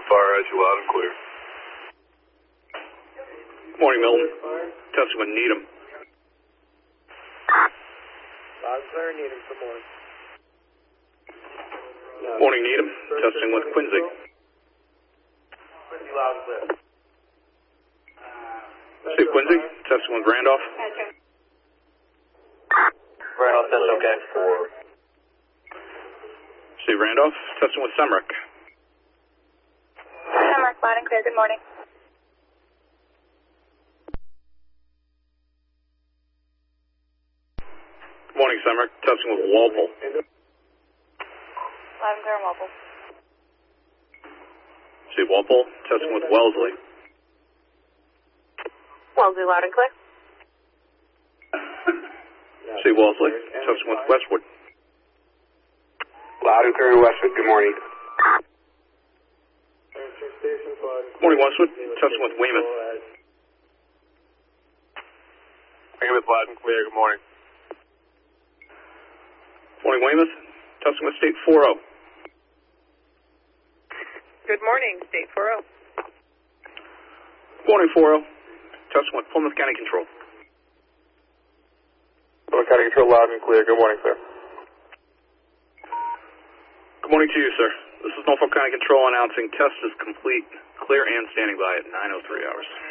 Fire Edge, you loud and clear. Morning, Milton. Testing with Needham. Loud and clear, Needham for morning. Morning, Needham. Testing with Quincy. Quincy, loud and clear. Steve Quincy. Testing with Randolph. Randolph, that's okay. Steve Randolph. Testing with Semrick. Semrick, loud and clear. Good morning. Good morning, Semrick. Testing with Walpole. Loud and clear, Walpole. Steve Walpole. Testing with Wellesley. Wellesley, loud and clear. Steve Wellesley. Testing with Westwood. Loud and clear, Westwood. Good morning. Good morning, Westwood. Testing with Weymouth. Weymouth, loud and clear. Good morning. Morning, Weymouth. Testing with State 4-0. Good morning, State 4-0. Morning, 4-0. Testing with Plymouth County Control. Plymouth County Control, loud and clear. Good morning, sir. Good morning to you, sir. This is Norfolk County Control announcing test is complete, clear and standing by at 9:03 hours.